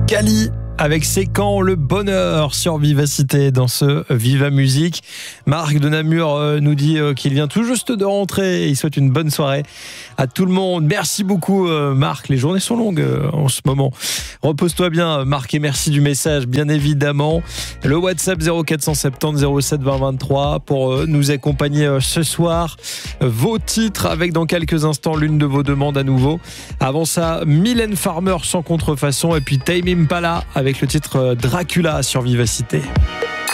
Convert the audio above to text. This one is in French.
Kali avec C'est quand le bonheur sur Vivacité dans ce Viva Musique. Marc de Namur nous dit qu'il vient tout juste de rentrer. Il souhaite une bonne soirée à tout le monde. Merci beaucoup Marc, les journées sont longues en ce moment. Repose-toi bien Marc et merci du message bien évidemment. Le WhatsApp 0470 07 20 23 pour nous accompagner ce soir. Vos titres avec dans quelques instants l'une de vos demandes à nouveau. Avant ça, Mylène Farmer sans contrefaçon et puis Tame Impala avec le titre Dracula sur Vivacité.